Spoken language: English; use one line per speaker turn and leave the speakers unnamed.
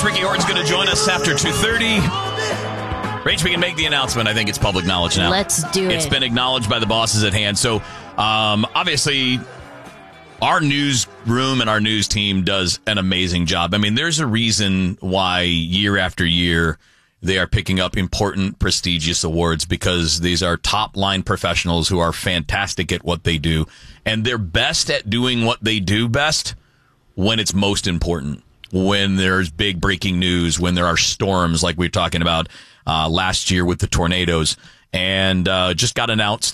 course, Ricky Horton's going to join us after 2:30. Rach, we can make the announcement. I think it's public knowledge now.
Let's do it.
It's been acknowledged by the bosses at hand. So, obviously, our newsroom and our news team does an amazing job. I mean, there's a reason why year after year they are picking up important, prestigious awards, because these are top-line professionals who are fantastic at what they do. And they're best at doing what they do best when it's most important, when there's big breaking news, when there are storms like we were talking about last year with the tornadoes. And just got announced